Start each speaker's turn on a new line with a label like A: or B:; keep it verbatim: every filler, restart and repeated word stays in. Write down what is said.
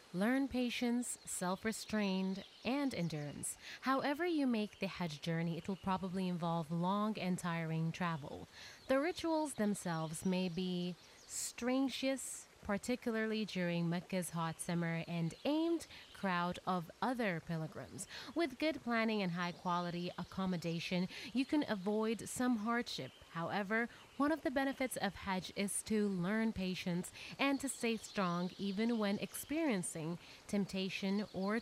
A: Learn patience, self restraint, and endurance. However, you make the Hajj journey, it will probably involve long and tiring travel. The rituals themselves may be strenuous, particularly during Mecca's hot summer and aimed crowd of other pilgrims. With good planning and high quality accommodation, you can avoid some hardship. However, one of the benefits of Hajj is to learn patience and to stay strong even when experiencing temptation or